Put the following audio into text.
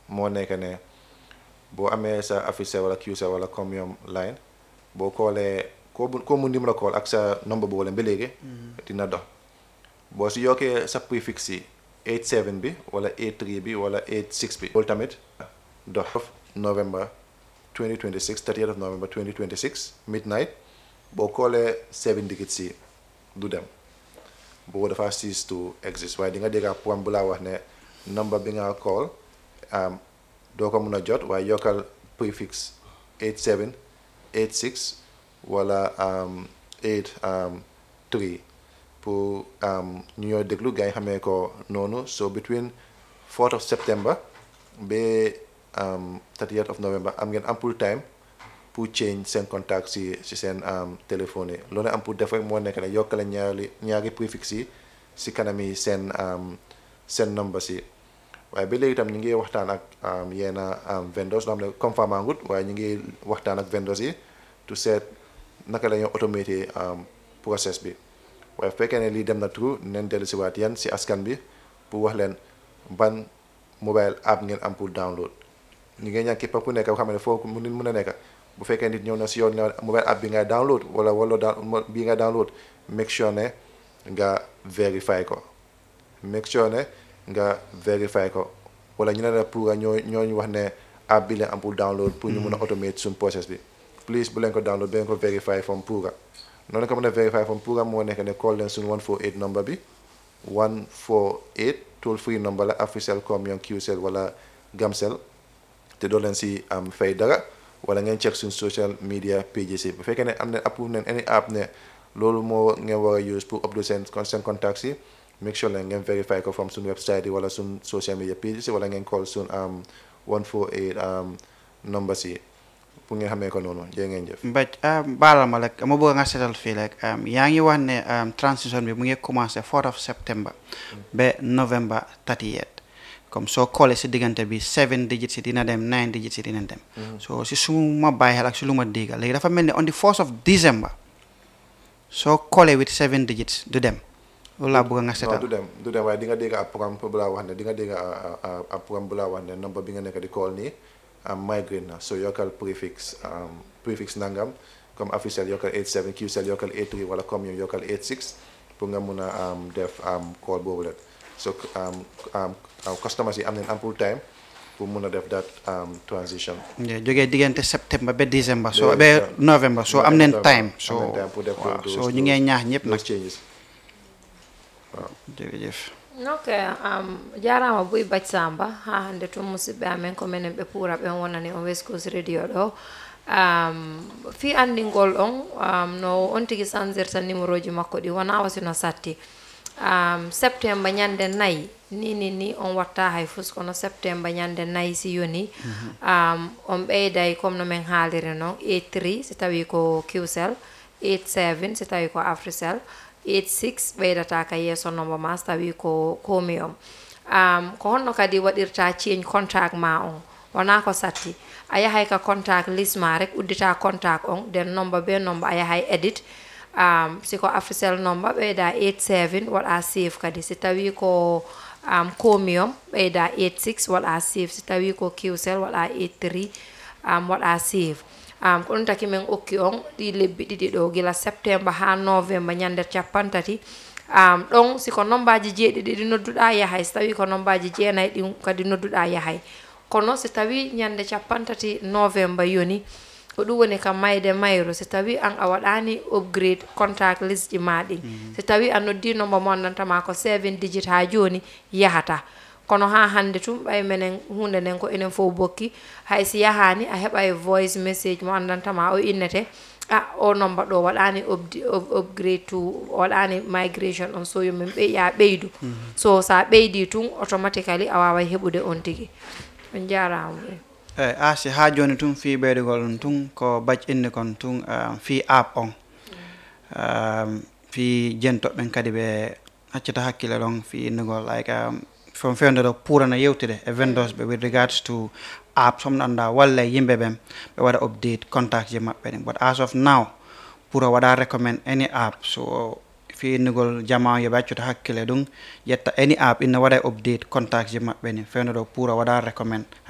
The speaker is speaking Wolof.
moo nekk ne boo amee sa Africell wala Qcell wala Comium line boo koolee ko mu ndim la call ak sa number bu wala ba léegi dina dox boo si yokkee sa préfixe yi 87 bi wala 83 bi wala 86 bi loolu tamit dox November 2026 30th of November 2026 midnight boo koolee 7 digits yi du dem boobu dafa cease to exist waaye di nga dégg point bu laa wax ne number bi nga call doo ko mun a jot waaye yokkal préfixe 87 86 wala 83 pour ñu ñoo déglu gars yi xamee ko noonu so between 4th of September ba 30th of November am ngeen ample time pour change seen contact si seen téléphone yi loolu am pour def rek moo nekk ne yokkale ñaari préfixe yi si kanam yi seen number si waaye ba léegi itam ñu ngi waxtaan ak yenn vendors loo xam ne confirm angut waaye ñu ngi waxtaan ak vendors yi to seet naka la ñoo automate process bi waaye fekkee ne lii dem na true neen dellu si waat yan si askan bi pour wax leen ban mobile app ngeen am pour download ñu ngi ñaan képp ku nekk xam ne foo mën a nekk bu fekkee nit ñëw na si yow ne mobile app bi ngay download wala bii nga download make sure ne nga verify ko wala ñu ne la pour ñooñu wax ne app bi leen am pour download pour ñu mun a automate suñ process bi please bu leen ko download ba leen ko verify from Pura noonu ko mën a verify from Pura moo nekk ne call leen suñ 148 number bi 148 toll free number la Africell Comium Qcell wala Gamcell te doo leen si fay dara wala ngeen check suñ social media pages yi bu fekkee ne am ne approve nañ any app ne loolu moo ngeen war a use pour upload seen contacts yi make sure leen ngeen verify ko from suñ website yi wala suñ social media pages yi wala ngeen call suñ 148 number si pour ngeen xamee ko noonu jërë ngeen jëf. Mbaj baalal ma rek ma bëgg nga seetal fii rek yaa ngi wax ne transition bi mu ngi commencé 4th of September ba November 30th comme soo callee si diggante bi 7 digits yi dina dem 9 digits yi dina dem. so si su ma bàyyi xel ak si lu ma dégg léegi dafa mel ni on the 4th of December soo callee with 7 digits du dem. loolu laa bëgg nga seetal du dem waaye di nga dégg ab programme bu laa wax ne di nga dégg ab programme bu laa wax ne number bi nga nekk di call nii migrate na so yokkal préfixe nangam comme Africell yokkal 87 Qcell yokkal 83 wala Comium yokkal 86 pour nga mun a def call boobu la so customers yi am nañ ample time pour mun a def that transition. jógee diggante septembre ba décembre so ba novembre so am nañ time so so ñu ngee ñaax ñëpp nag waaw jërëjëf. ok jarama Boy Badji Samba ha hande to musidɓe amen ko menen ɓe Pura ɓen wonani on West Coast Radio ɗo fi andingol on no on tigi sansirta numéro ji makko ɗi wona wasino satti septembre ñande 4 ni on watta hay fus kono septembre ñande 4 si yoni on ɓeyday comme no men haaliri noon 83 si tawi ko Qcell 87 si tawi ko Africell 86 ɓeydata ka yeeso nomba ma so tawi ko Comium ko honno kadi waɗirta change contact ma on wona ko satti a yahay ka contact list ma rek uddita contact on den nomba be nomba a yahay edit siko Africell nomba ɓeyda 87 waɗa save kadi si tawi ko Comium ɓeyda 86 waɗa save si tawi ko Qcell waɗa 83 waɗa save ko ɗum taki men okki on ɗi lebbi ɗiɗi ɗo gila septembre ha novembre ñande capantati ɗon siko nombaji jeeɗiɗi ɗi nodduɗa yahay so tawi ko nombaji jeenayyi ɗi kadi nodduɗa yahay kono so tawi ñande capantati novembre yoni ko ɗum woni kam mayde mayro so tawi an a waɗani upgrade contact list ji ma ɗin so tawi a noddi nomba mo andantama ko 7 digit ha joni yahata kono ha hande tum ɓay menen hunde nden ko enen fof bokki hay si yahani a heɓa e voice message mo andantama o innete o nomba ɗo waɗani upgrade to waɗani migration on so yomin ya ɓeydu so sa ɓeydi tun automatically a wawa heɓude on tigi on jarama asi ha joni tun fi ɓeydugol ɗum tun ko Badji indi kon tun fi app on fi jentoɓɓen kadi ɓe accata hakkille ɗon fi innugol like from fewde ɗo purana yewtide e vendors ɓe with regards to apps somno anda walla yimɓe ɓen ɓe waɗa update contact ji maɓɓe ɗin but as of now Pura waɗa recommend any app so fi innugol jama yoɓe accuta hakkille ɗum yetta any app inna waɗa update contact ji maɓɓe ni fewde ɗo Pura waɗa recommend